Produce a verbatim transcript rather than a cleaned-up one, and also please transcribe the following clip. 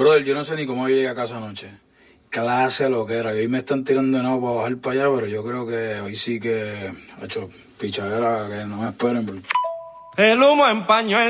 Brother, yo no sé ni cómo llegué a casa anoche. Clase lo que era. Y hoy me están tirando de nuevo para bajar para allá, pero yo creo que hoy sí que... Hacho, pichadera, que no me esperen. Bro. El humo empañó el